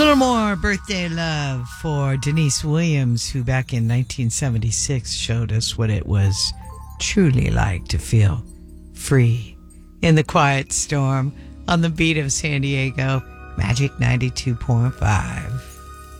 Little more birthday love for Denise Williams, who back in 1976 showed us what it was truly like to feel free in the quiet storm on the beat of San Diego, Magic 92.5.